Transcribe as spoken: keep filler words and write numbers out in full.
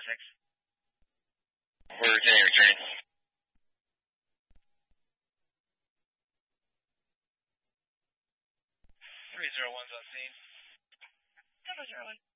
six. We're getting returning. three zero one's on scene. Zero zero one.